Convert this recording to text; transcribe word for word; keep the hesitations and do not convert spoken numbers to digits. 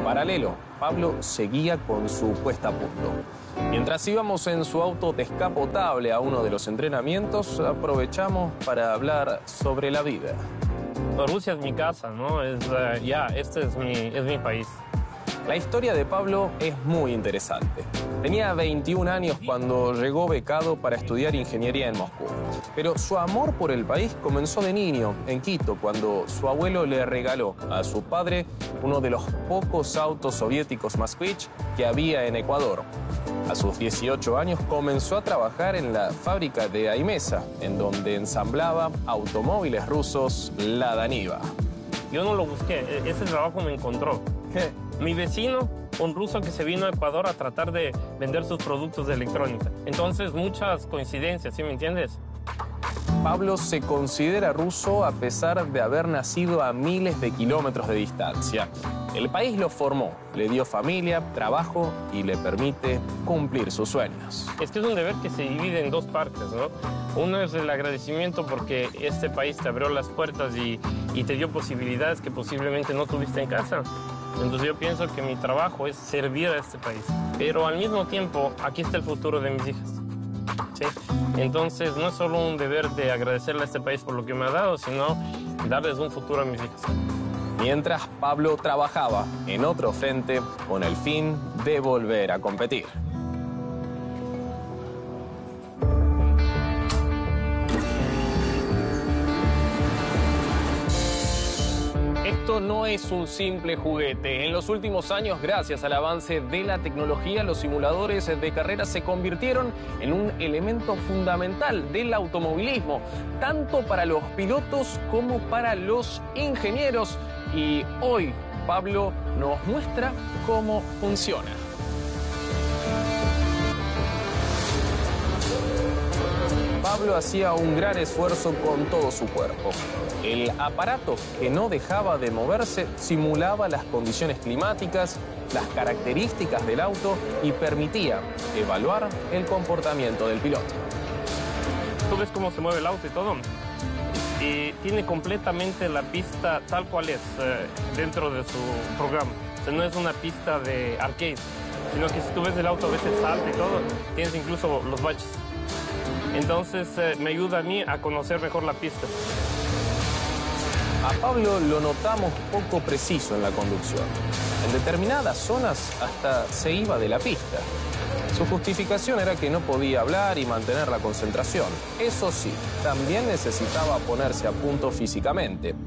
paralelo, Pablo seguía con su puesta a punto. Mientras íbamos en su auto descapotable a uno de los entrenamientos, aprovechamos para hablar sobre la vida. Rusia es mi casa, ¿no? Es, uh, ya, este es mi, es mi país. La historia de Pablo es muy interesante. Tenía veintiún años cuando llegó becado para estudiar ingeniería en Moscú. Pero su amor por el país comenzó de niño, en Quito, cuando su abuelo le regaló a su padre uno de los pocos autos soviéticos Moskvich que había en Ecuador. A sus dieciocho años comenzó a trabajar en la fábrica de Aimesa, en donde ensamblaba automóviles rusos Lada Niva. Yo no lo busqué, ese trabajo me encontró. ¿Qué? Mi vecino, un ruso que se vino a Ecuador a tratar de vender sus productos de electrónica. Entonces, muchas coincidencias, ¿sí me entiendes? Pablo se considera ruso a pesar de haber nacido a miles de kilómetros de distancia. El país lo formó, le dio familia, trabajo y le permite cumplir sus sueños. Es que es un deber que se divide en dos partes, ¿no? Uno es el agradecimiento porque este país te abrió las puertas y, y te dio posibilidades que posiblemente no tuviste en casa. Entonces yo pienso que mi trabajo es servir a este país. Pero al mismo tiempo, aquí está el futuro de mis hijas. ¿Sí? Entonces no es solo un deber de agradecerle a este país por lo que me ha dado, sino darles un futuro a mis hijas. Mientras Pablo trabajaba en otro frente con el fin de volver a competir. Esto no es un simple juguete. En los últimos años, gracias al avance de la tecnología, los simuladores de carreras se convirtieron en un elemento fundamental del automovilismo, tanto para los pilotos como para los ingenieros. Y hoy Pablo nos muestra cómo funciona. Pablo hacía un gran esfuerzo con todo su cuerpo. El aparato, que no dejaba de moverse, simulaba las condiciones climáticas, las características del auto y permitía evaluar el comportamiento del piloto. Tú ves cómo se mueve el auto y todo. Y tiene completamente la pista tal cual es eh, dentro de su programa. O sea, no es una pista de arcade, sino que si tú ves el auto a veces salta y todo, tienes incluso los baches. Entonces eh, me ayuda a mí a conocer mejor la pista. A Pablo lo notamos poco preciso en la conducción. En determinadas zonas hasta se iba de la pista. Su justificación era que no podía hablar y mantener la concentración. Eso sí, también necesitaba ponerse a punto físicamente.